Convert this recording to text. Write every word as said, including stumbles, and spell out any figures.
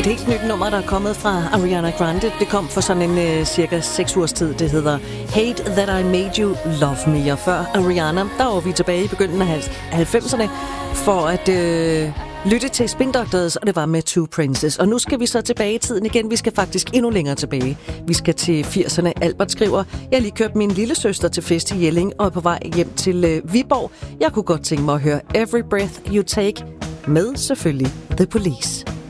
Et helt nyt nummer, der er kommet fra Ariana Grande. Det kom for sådan en uh, cirka seks ugers tid. Det hedder Hate That I Made You Love Me. Og før Ariana, der var vi tilbage i begyndelsen af halvfemserne for at uh, lytte til Spin Doctors, og det var med Two Princes. Og nu skal vi så tilbage i tiden igen. Vi skal faktisk endnu længere tilbage. Vi skal til firserne. Albert skriver, jeg har lige kørt min lille søster til fest i Jelling og er på vej hjem til uh, Viborg. Jeg kunne godt tænke mig at høre Every Breath You Take med selvfølgelig The Police.